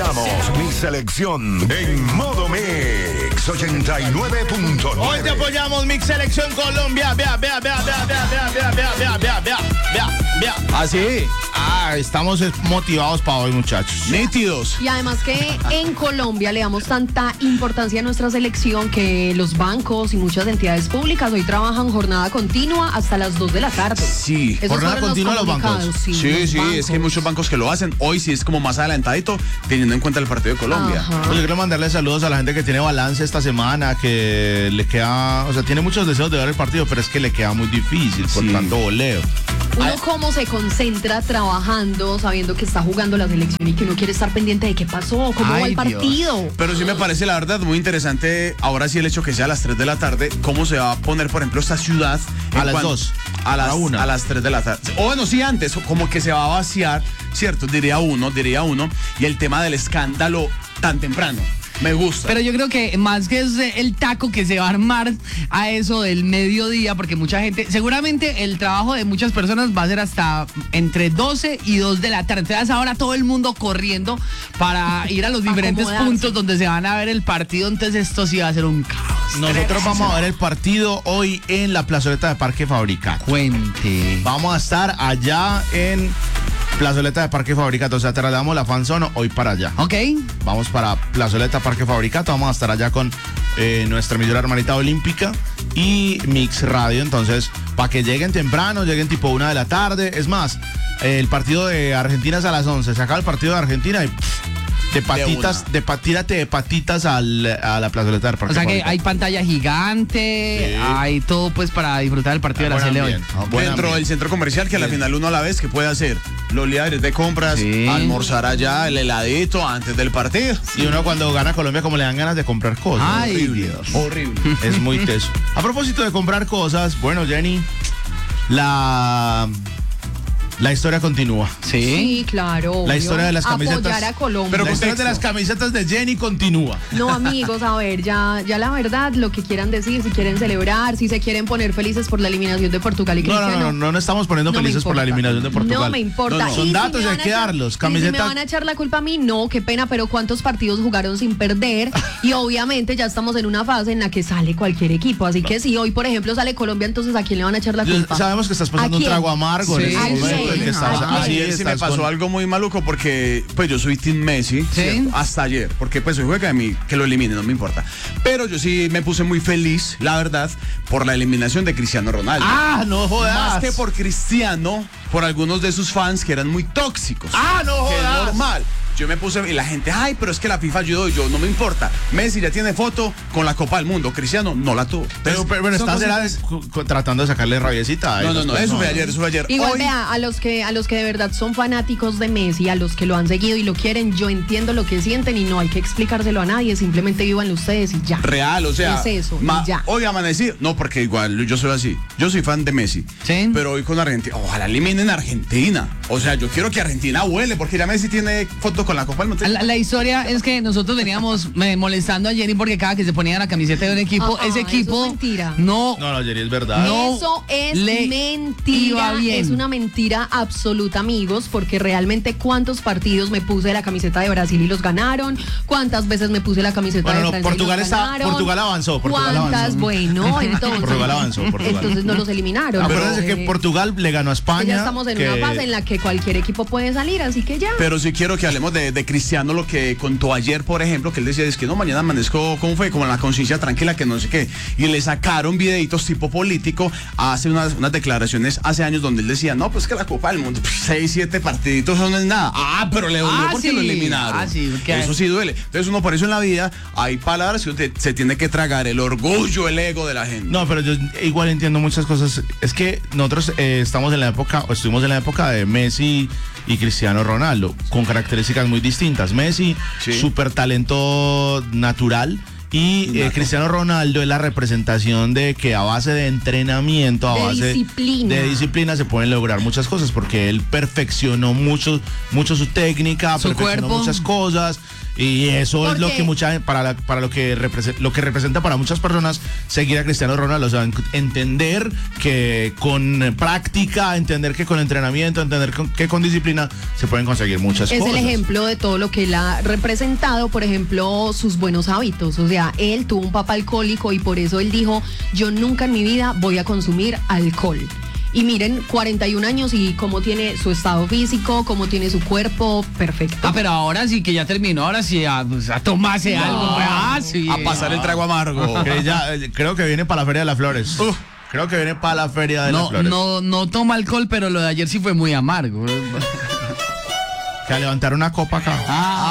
escuchamos Mi Selección en Modo Mix 89.9. Hoy te apoyamos, Mix Selección Colombia. Vea. ¿Ah, sí? Estamos motivados para hoy, muchachos. Nítidos. Y además que en Colombia le damos tanta importancia a nuestra selección que los bancos y muchas entidades públicas hoy trabajan jornada continua hasta las 2 de la tarde. Sí, Esos jornada fueron continua los bancos. comunicados, Sí, los es que hay muchos bancos que lo hacen. Hoy sí es como más adelantadito, teniendo en cuenta el partido de Colombia. Ajá. Pues yo quiero mandarle saludos a la gente que tiene balance esta semana, que le queda, o sea, tiene muchos deseos de ver el partido, pero es que le queda muy difícil por Sí. tanto voleo. Uno cómo se concentra trabajando, sabiendo que está jugando la selección y que uno quiere estar pendiente de qué pasó, cómo va Ay, el partido. Pero sí me parece, la verdad, muy interesante. Ahora sí el hecho que sea a las 3 de la tarde, cómo se va a poner, por ejemplo, esta ciudad. A las 2. A las 1. A las 3 de la tarde. O bueno, sí, antes, como que se va a vaciar, ¿cierto? Diría uno. Y el tema del escándalo tan temprano. Me gusta. Pero yo creo que más que es el taco que se va a armar a eso del mediodía, porque mucha gente, seguramente el trabajo de muchas personas va a ser hasta entre 12 y 2 de la tarde. Entonces ahora todo el mundo corriendo para ir a los diferentes acomodarse. puntos donde se van a ver el partido. Entonces esto sí va a ser un caos. Nosotros vamos a ver el partido hoy en la plazoleta de Parque Fabricato. Cuente. Vamos a estar allá en plazoleta de Parque Fabricato, o sea, trasladamos la fanzone hoy para allá. Ok. Vamos para plazoleta Parque Fabricato, vamos a estar allá con nuestra emisora hermanita olímpica y Mix Radio. Entonces, para que lleguen temprano, lleguen tipo 1 de la tarde. Es más, el partido de Argentina es a las 11. Se acaba el partido de Argentina y tírate de patitas a la plazoleta del Parque O sea que Fabricato. hay pantalla gigante, Sí. hay todo pues para disfrutar del partido de la Buen Sele hoy. ambiente, buen Dentro ambiente. del centro comercial, que a la final uno a la vez que puede hacer los liares de compras, Sí. almorzar allá, el heladito antes del partido. Y uno cuando gana Colombia como le dan ganas de comprar cosas. Ay, Horrible. Dios. Horrible. Es muy teso. A propósito de comprar cosas, bueno, Jenny, la historia continúa. Sí, claro. La historia de las camisetas. Apoyar a Colombia. Pero La historia de las camisetas de Jenny continúa. No, amigos, a ver, ya la verdad, lo que quieran decir, si quieren celebrar, si se quieren poner felices por la eliminación de Portugal y Cristiano. No estamos poniendo No me felices por la importa. eliminación de Portugal. No me importa. No, son Y datos y me hay van a que echar- darlos. y si Camisetas. me van a echar la culpa a mí, no, qué pena, pero ¿cuántos partidos jugaron sin perder? Y obviamente ya estamos en una fase en la que sale cualquier equipo. Así que si hoy, por ejemplo, sale Colombia, entonces ¿a quién le van a echar la culpa? Sabemos que estás pasando ¿A un quién? trago amargo en Sí. este ¿A momento. quién? en que estás, ¿A quién? Ayer sí me pasó algo muy maluco porque pues yo soy Team Messi, ¿cierto? Hasta ayer, porque pues soy juega de mí, que lo elimine, no me importa. Pero yo sí me puse muy feliz, la verdad, por la eliminación de Cristiano Ronaldo. ¡Ah, no jodas! Más que por Cristiano, por algunos de sus fans que eran muy tóxicos. ¡Ah, no Que es jodas! normal. Yo me puse, y la gente, ay, pero es que la FIFA ayudó. Y yo, no me importa. Messi ya tiene foto con la Copa del Mundo. Cristiano no la tuvo. Pero Son estás cosas- tratando de sacarle rabiecita. a No, esas eso fue personas. ayer. Igual Hoy- vea, a los que de verdad son fanáticos de Messi, a los que lo han seguido y lo quieren, yo entiendo lo que sienten y no hay que explicárselo a nadie, simplemente vivan ustedes y ya. Real, o sea, Es eso, y ya. hoy amanecí, no, porque igual yo soy así, yo soy fan de Messi, Sí. pero hoy con Argentina, ojalá eliminen a Argentina, o sea, yo quiero que Argentina vuele, porque ya Messi tiene fotos con la Copa del Mundo. La historia es que nosotros veníamos molestando a Jenny porque cada que se ponía la camiseta de un equipo, ese eso equipo es mentira. no Jerry, es verdad. No Eso es le iba mentira, bien. es una mentira absoluta, amigos, porque realmente cuántos partidos me puse la camiseta de Brasil y los ganaron, cuántas veces me puse la camiseta Bueno, de no, Francia Portugal y los está- ganaron, Portugal avanzó, Portugal cuántas, avanzó. bueno, entonces, Portugal avanzó, Portugal. entonces no los eliminaron. Acuérdense que Portugal le ganó a España. Ya estamos en una fase en la que cualquier equipo puede salir, así que ya. Pero sí quiero que hablemos de Cristiano, lo que contó ayer, por ejemplo, que él decía, es que no, mañana amanezco, ¿cómo fue? Como en la conciencia tranquila, que no sé qué. Y le sacaron videitos tipo político, hace unas declaraciones hace años donde él decía, no, pues que la Copa del Mundo, 6, 7 partiditos, eso no es nada. Ah, pero le dolió porque sí. lo eliminaron. Sí, porque Eso sí duele. Entonces uno por eso en la vida hay palabras que se tiene que tragar, el orgullo, el ego de la gente. No, pero yo igual entiendo muchas cosas. Es que nosotros estamos en la época, o estuvimos en la época de Messi y Cristiano Ronaldo, con características muy distintas. Messi, Sí. súper talento natural. Y Cristiano Ronaldo es la representación de que a base de entrenamiento, a De base disciplina. de disciplina se pueden lograr muchas cosas, porque él perfeccionó mucho su técnica, Su perfeccionó cuerpo. muchas cosas. Y eso es lo Porque- que para lo que representa para muchas personas seguir a Cristiano Ronaldo. O sea, entender que con práctica, entender que con entrenamiento, entender que con disciplina se pueden conseguir muchas Es cosas. el ejemplo de todo lo que él ha representado, por ejemplo, sus buenos hábitos. O sea, él tuvo un papá alcohólico y por eso él dijo, yo nunca en mi vida voy a consumir alcohol. Y miren, 41 años y cómo tiene su estado físico, cómo tiene su cuerpo, perfecto. Ah, pero ahora sí que ya terminó, ahora sí pues, a tomarse algo. Pues, ah, sí. A pasar el trago amargo. Que ya, creo que viene para la Feria de las Flores. Creo que viene para la Feria de las No, Flores. no toma alcohol, pero lo de ayer sí fue muy amargo. Que a levantar una copa acá. Ah.